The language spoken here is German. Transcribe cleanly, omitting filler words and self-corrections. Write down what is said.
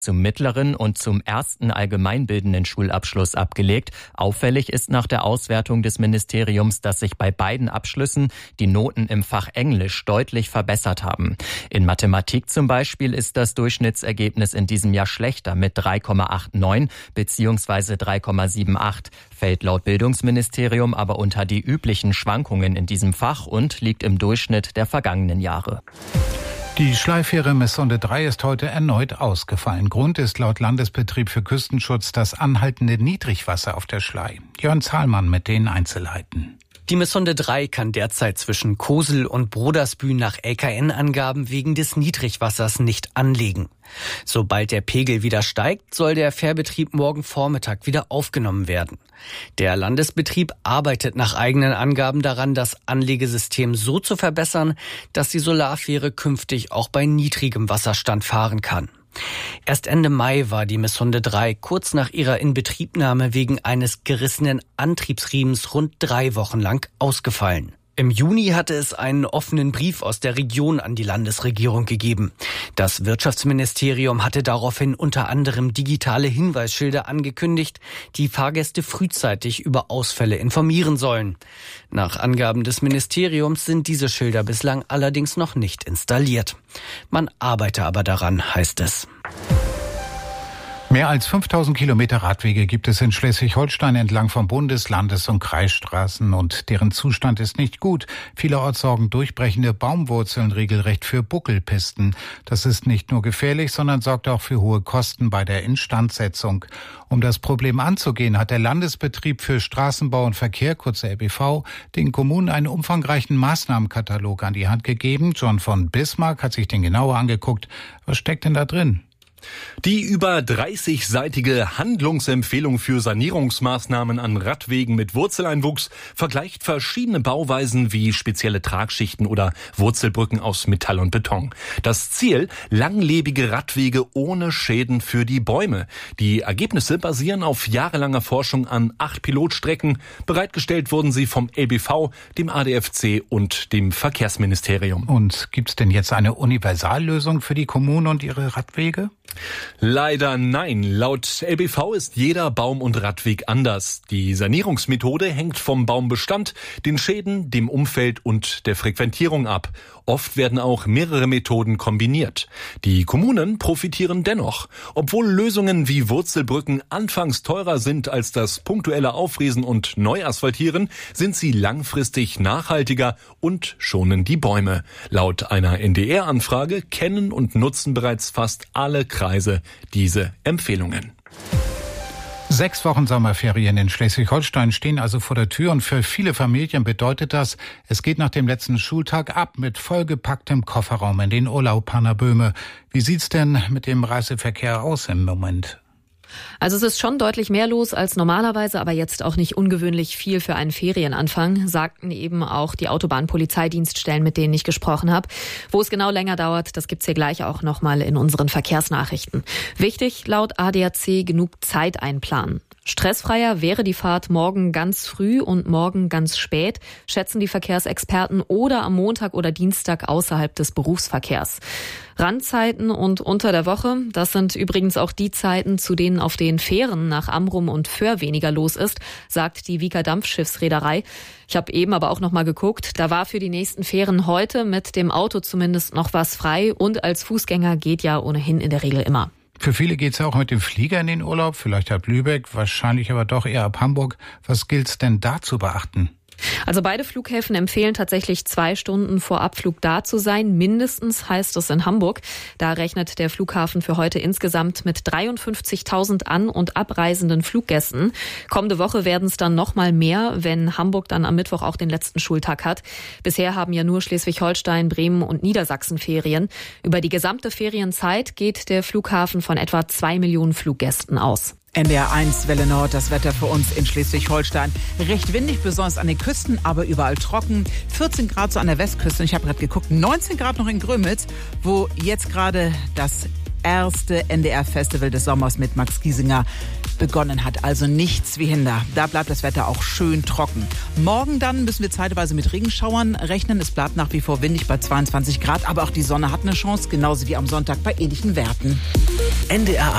zum mittleren und zum ersten allgemeinbildenden Schulabschluss abgelegt. Auffällig ist nach der Auswertung des Ministeriums, dass sich bei beiden Abschlüssen die Noten im Fach Englisch deutlich verbessert haben. In Mathematik zum Beispiel ist das Durchschnittsergebnis in diesem Jahr schlechter mit 3,89 bzw. 3,78, fällt laut Bildungsministerium aber unter die üblichen Schwankungen in diesem Fach und liegt im Durchschnitt der vergangenen Jahre. Die Schleifähre Messonde 3 ist heute erneut ausgefallen. Grund ist laut Landesbetrieb für Küstenschutz das anhaltende Niedrigwasser auf der Schlei. Jörn Zahlmann mit den Einzelheiten. Die Messonde 3 kann derzeit zwischen Kosel und Brodersbühl nach LKN-Angaben wegen des Niedrigwassers nicht anlegen. Sobald der Pegel wieder steigt, soll der Fährbetrieb morgen Vormittag wieder aufgenommen werden. Der Landesbetrieb arbeitet nach eigenen Angaben daran, das Anlegesystem so zu verbessern, dass die Solarfähre künftig auch bei niedrigem Wasserstand fahren kann. Erst Ende Mai war die Messonde 3 kurz nach ihrer Inbetriebnahme wegen eines gerissenen Antriebsriemens rund 3 Wochen lang ausgefallen. Im Juni hatte es einen offenen Brief aus der Region an die Landesregierung gegeben. Das Wirtschaftsministerium hatte daraufhin unter anderem digitale Hinweisschilder angekündigt, die Fahrgäste frühzeitig über Ausfälle informieren sollen. Nach Angaben des Ministeriums sind diese Schilder bislang allerdings noch nicht installiert. Man arbeite aber daran, heißt es. Mehr als 5000 Kilometer Radwege gibt es in Schleswig-Holstein entlang von Bundes-, Landes- und Kreisstraßen und deren Zustand ist nicht gut. Vielerorts sorgen durchbrechende Baumwurzeln regelrecht für Buckelpisten. Das ist nicht nur gefährlich, sondern sorgt auch für hohe Kosten bei der Instandsetzung. Um das Problem anzugehen, hat der Landesbetrieb für Straßenbau und Verkehr, kurz LBV, den Kommunen einen umfangreichen Maßnahmenkatalog an die Hand gegeben. John von Bismarck hat sich den genauer angeguckt. Was steckt denn da drin? Die über 30-seitige Handlungsempfehlung für Sanierungsmaßnahmen an Radwegen mit Wurzeleinwuchs vergleicht verschiedene Bauweisen wie spezielle Tragschichten oder Wurzelbrücken aus Metall und Beton. Das Ziel: langlebige Radwege ohne Schäden für die Bäume. Die Ergebnisse basieren auf jahrelanger Forschung an 8 Pilotstrecken. Bereitgestellt wurden sie vom LBV, dem ADFC und dem Verkehrsministerium. Und gibt's denn jetzt eine Universallösung für die Kommunen und ihre Radwege? Leider nein. Laut LBV ist jeder Baum- und Radweg anders. Die Sanierungsmethode hängt vom Baumbestand, den Schäden, dem Umfeld und der Frequentierung ab. Oft werden auch mehrere Methoden kombiniert. Die Kommunen profitieren dennoch. Obwohl Lösungen wie Wurzelbrücken anfangs teurer sind als das punktuelle Aufriesen und Neuasphaltieren, sind sie langfristig nachhaltiger und schonen die Bäume. Laut einer NDR-Anfrage kennen und nutzen bereits fast alle Kreise diese Empfehlungen. 6 Wochen Sommerferien in Schleswig-Holstein stehen also vor der Tür und für viele Familien bedeutet das, es geht nach dem letzten Schultag ab mit vollgepacktem Kofferraum in den Urlaub an der Böhme. Wie sieht's denn mit dem Reiseverkehr aus im Moment? Also es ist schon deutlich mehr los als normalerweise, aber jetzt auch nicht ungewöhnlich viel für einen Ferienanfang, sagten eben auch die Autobahnpolizeidienststellen, mit denen ich gesprochen habe. Wo es genau länger dauert, das gibt's hier gleich auch nochmal in unseren Verkehrsnachrichten. Wichtig, laut ADAC genug Zeit einplanen. Stressfreier wäre die Fahrt morgen ganz früh und morgen ganz spät, schätzen die Verkehrsexperten, oder am Montag oder Dienstag außerhalb des Berufsverkehrs. Randzeiten und unter der Woche, das sind übrigens auch die Zeiten, zu denen auf den Fähren nach Amrum und Föhr weniger los ist, sagt die Wieker Dampfschiffsreederei. Ich habe eben aber auch noch mal geguckt, da war für die nächsten Fähren heute mit dem Auto zumindest noch was frei und als Fußgänger geht ja ohnehin in der Regel immer. Für viele geht's ja auch mit dem Flieger in den Urlaub, vielleicht ab Lübeck, wahrscheinlich aber doch eher ab Hamburg. Was gilt's denn da zu beachten? Also beide Flughäfen empfehlen tatsächlich 2 Stunden vor Abflug da zu sein. Mindestens heißt es in Hamburg. Da rechnet der Flughafen für heute insgesamt mit 53.000 an- und abreisenden Fluggästen. Kommende Woche werden es dann noch mal mehr, wenn Hamburg dann am Mittwoch auch den letzten Schultag hat. Bisher haben ja nur Schleswig-Holstein, Bremen und Niedersachsen Ferien. Über die gesamte Ferienzeit geht der Flughafen von etwa 2 Millionen Fluggästen aus. NDR1 Welle Nord, das Wetter für uns in Schleswig-Holstein. Recht windig, besonders an den Küsten, aber überall trocken. 14 Grad so an der Westküste. Und ich habe gerade geguckt, 19 Grad noch in Grömitz, wo jetzt gerade das erste NDR-Festival des Sommers mit Max Giesinger begonnen hat. Also nichts wie Hinder. Da bleibt das Wetter auch schön trocken. Morgen dann müssen wir zeitweise mit Regenschauern rechnen. Es bleibt nach wie vor windig bei 22 Grad, aber auch die Sonne hat eine Chance, genauso wie am Sonntag bei ähnlichen Werten. NDR